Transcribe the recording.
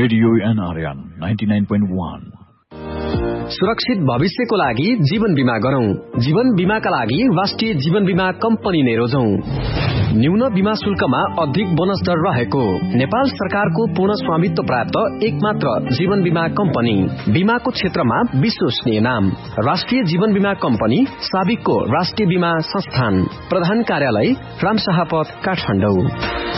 Radio NRN 99.1। सुरक्षित भविष्यको लागि जीवन बीमा गरौं। जीवन बीमाका लागि राष्ट्रिय जीवन बीमा कम्पनी नै रोजौं। न्यून बीमा शुल्कमा अधिक बोनस दर रहेको नेपाल सरकारको पूर्ण स्वामित्व प्राप्त एकमात्र जीवन बीमा कम्पनी। बीमाको क्षेत्रमा विश्वसनीय नाम राष्ट्रिय जीवन बीमा कम्पनी, साबिकको राष्ट्रिय बीमा संस्थान। प्रधान कार्यालय रामशाहपथ, काठमाडौँ।